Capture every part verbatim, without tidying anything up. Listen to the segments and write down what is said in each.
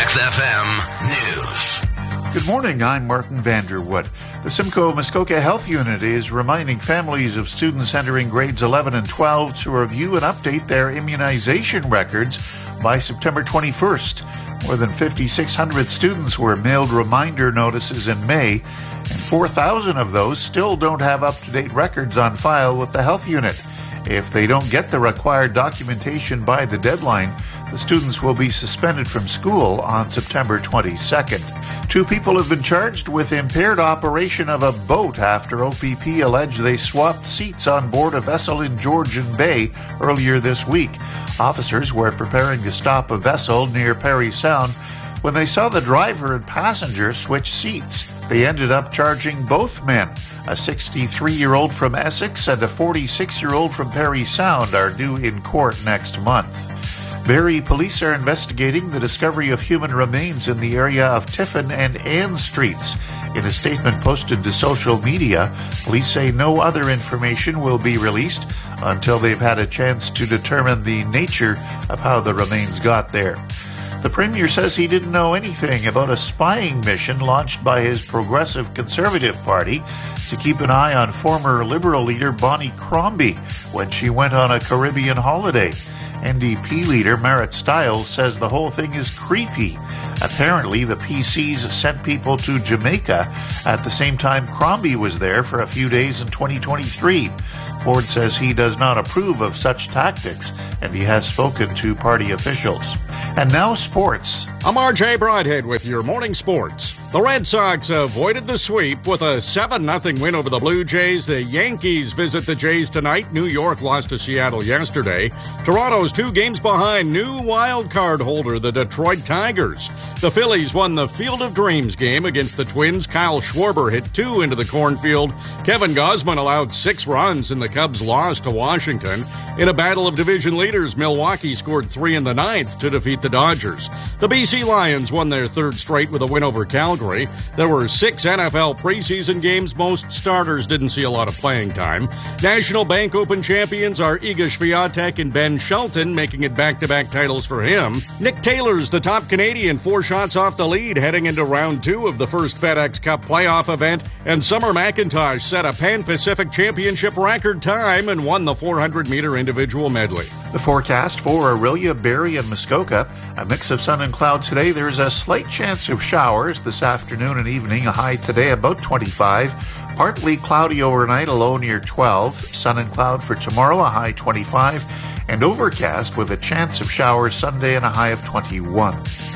Max F M News. Good morning, I'm Martin Vanderwood. The Simcoe Muskoka Health Unit is reminding families of students entering grades eleven and twelve to review and update their immunization records by September twenty-first. More than five thousand six hundred students were mailed reminder notices in May, and four thousand of those still don't have up-to-date records on file with the health unit. If they don't get the required documentation by the deadline, the students will be suspended from school on September twenty-second. Two people have been charged with impaired operation of a boat after O P P alleged they swapped seats on board a vessel in Georgian Bay earlier this week. Officers were preparing to stop a vessel near Parry Sound when they saw the driver and passenger switch seats. They ended up charging both men. A sixty-three-year-old from Essex and a forty-six-year-old from Parry Sound are due in court next month. Barrie police are investigating the discovery of human remains in the area of Tiffin and Ann Streets. In a statement posted to social media, police say no other information will be released until they've had a chance to determine the nature of how the remains got there. The Premier says he didn't know anything about a spying mission launched by his Progressive Conservative Party to keep an eye on former Liberal leader Bonnie Crombie when she went on a Caribbean holiday. N D P leader Marit Stiles says the whole thing is creepy. Apparently, the P Cs sent people to Jamaica at the same time Crombie was there for a few days in twenty twenty-three. Ford says he does not approve of such tactics, and he has spoken to party officials. And now sports. I'm R J Broadhead with your morning sports. The Red Sox avoided the sweep with a seven nothing win over the Blue Jays. The Yankees visit the Jays tonight. New York lost to Seattle yesterday. Toronto's two games behind new wild card holder, the Detroit Tigers. The Phillies won the Field of Dreams game against the Twins. Kyle Schwarber hit two into the cornfield. Kevin Gausman allowed six runs, and the Cubs lost to Washington. In a battle of division leaders, Milwaukee scored three in the ninth to defeat the Dodgers. The B C Lions won their third straight with a win over Calgary. There were six N F L preseason games. Most starters didn't see a lot of playing time. National Bank Open champions are Iga Swiatek and Ben Shelton, making it back-to-back titles for him. Nick Taylor's the top Canadian, four shots off the lead heading into round two of the first FedEx Cup playoff event. And Summer McIntosh set a Pan-Pacific Championship record time and won the four hundred meter individual medley. The forecast for Orillia, Barrie, and Muskoka. A mix of sun and clouds today. There's a slight chance of showers this afternoon and evening. A high today about twenty-five. Partly cloudy overnight, a low near twelve. Sun and cloud for tomorrow, a high twenty-five. And overcast with a chance of showers Sunday and a high of twenty-one.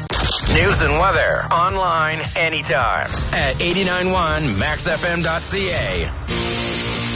News and weather online anytime at eighty-nine point one max f m dot c a.